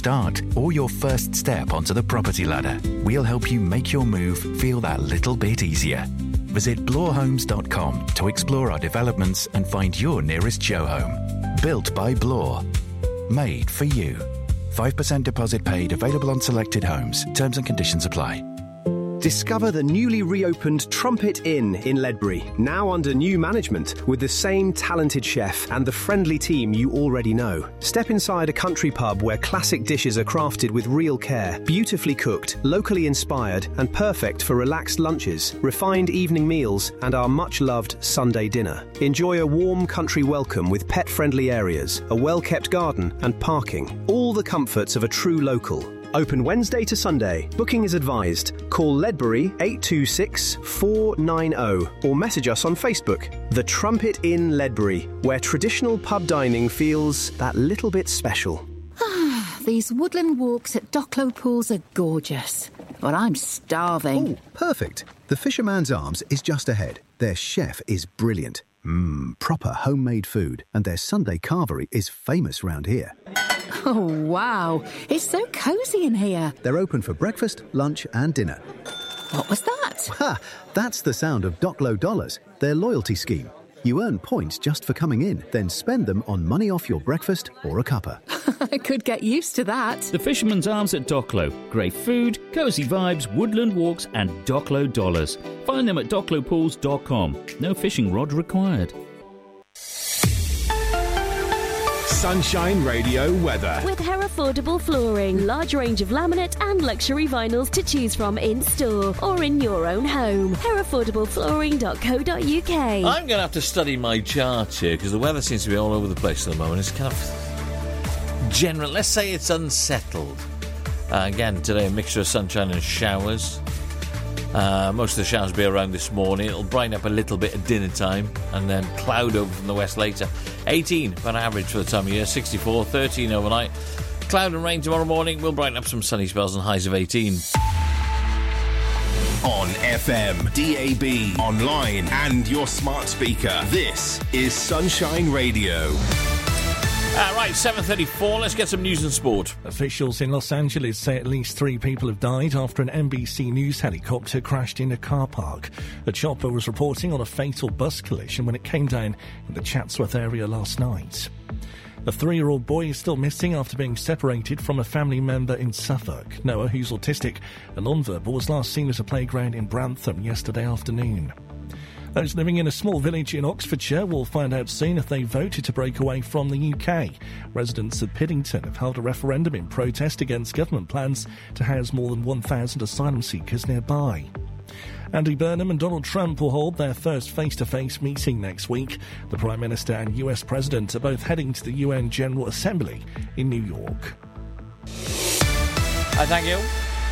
start or your first step onto the property ladder, we'll help you make your move feel that little bit easier. Visit bloorhomes.com to explore our developments and find your nearest show home. Built by Bloor. Made for you. 5% deposit paid, available on selected homes. Terms and conditions apply. Discover the newly reopened Trumpet Inn in Ledbury, now under new management, with the same talented chef and the friendly team you already know. Step inside a country pub where classic dishes are crafted with real care, beautifully cooked, locally inspired, and perfect for relaxed lunches, refined evening meals, and our much-loved Sunday dinner. Enjoy a warm country welcome with pet-friendly areas, a well-kept garden, and parking. All the comforts of a true local. Open Wednesday to Sunday. Booking is advised. Call Ledbury 826 490 or message us on Facebook. The Trumpet Inn Ledbury, where traditional pub dining feels that little bit special. These woodland walks at Docklow Pools are gorgeous, but I'm starving. Oh, perfect. The Fisherman's Arms is just ahead. Their chef is brilliant. Proper homemade food, and their Sunday carvery is famous round here. Oh, wow. It's so cosy in here. They're open for breakfast, lunch and dinner. What was that? Ha! That's the sound of Docklow Dollars, their loyalty scheme. You earn points just for coming in, then spend them on money off your breakfast or a cuppa. I could get used to that. The Fisherman's Arms at Docklow. Great food, cosy vibes, woodland walks and Docklow Dollars. Find them at docklowpools.com. No fishing rod required. Sunshine Radio weather. With Herefordable Flooring. Large range of laminate and luxury vinyls to choose from in-store or in your own home. Herefordableflooring.co.uk. I'm going to have to study my charts here because the weather seems to be all over the place at the moment. It's kind of general. Let's say it's unsettled. Again, today a mixture of sunshine and showers. Most of the showers will be around this morning. It'll brighten up a little bit at dinner time and then cloud over from the west later. 18 on average for the time of year, 64, 13 overnight. Cloud and rain tomorrow morning will brighten up some sunny spells and highs of 18. On FM, DAB, online and your smart speaker. This is Sunshine Radio. Right, 7:34, let's get some news and sport. Officials in Los Angeles say at least 3 people have died after an NBC News helicopter crashed in a car park. A chopper was reporting on a fatal bus collision when it came down in the Chatsworth area last night. A 3-year-old boy is still missing after being separated from a family member in Suffolk. Noah, who's autistic and nonverbal, was last seen at a playground in Brantham yesterday afternoon. Those living in a small village in Oxfordshire will find out soon if they voted to break away from the UK. Residents of Piddington have held a referendum in protest against government plans to house more than 1,000 asylum seekers nearby. Andy Burnham and Donald Trump will hold their first face-to-face meeting next week. The Prime Minister and US President are both heading to the UN General Assembly in New York. Thank you.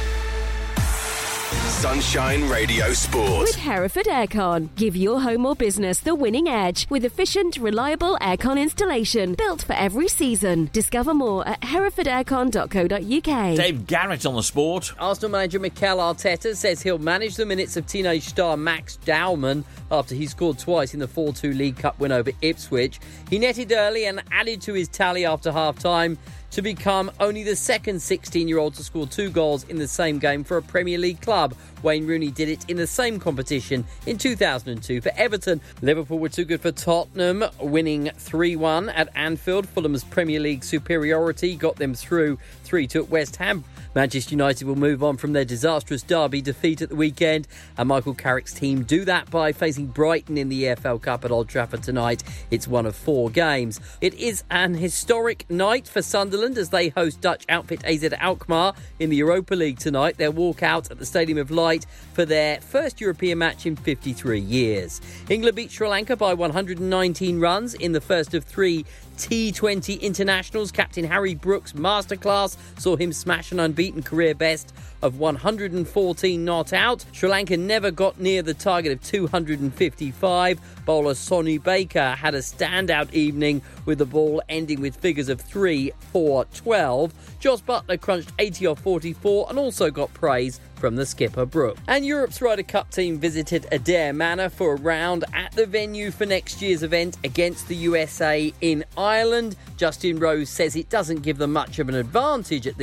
Sunshine Radio Sport. With Hereford Aircon. Give your home or business the winning edge with efficient, reliable aircon installation built for every season. Discover more at herefordaircon.co.uk. Dave Garrett on the sport. Arsenal manager Mikel Arteta says he'll manage the minutes of teenage star Max Dowman after he scored twice in the 4-2 League Cup win over Ipswich. He netted early and added to his tally after half-time to become only the second 16-year-old to score 2 goals in the same game for a Premier League club. Wayne Rooney did it in the same competition in 2002 for Everton. Liverpool were too good for Tottenham, winning 3-1 at Anfield. Fulham's Premier League superiority got them through 3-2 at West Ham. Manchester United will move on from their disastrous derby defeat at the weekend, and Michael Carrick's team do that by facing Brighton in the EFL Cup at Old Trafford tonight. It's one of 4 games. It is an historic night for Sunderland as they host Dutch outfit AZ Alkmaar in the Europa League tonight. They'll walk out at the Stadium of Light for their first European match in 53 years. England beat Sri Lanka by 119 runs in the first of 3 T20 internationals. Captain Harry Brooks' masterclass saw him smash an unbeaten career best of 114 not out. Sri Lanka never got near the target of 255. Bowler Sonu Baker had a standout evening with the ball ending with figures of 3, 4, 12. Joss Buttler crunched 80 off 44 and also got praise from the skipper Brook. And Europe's Ryder Cup team visited Adair Manor for a round at the venue for next year's event against the USA in Ireland. Justin Rose says it doesn't give them much of an advantage at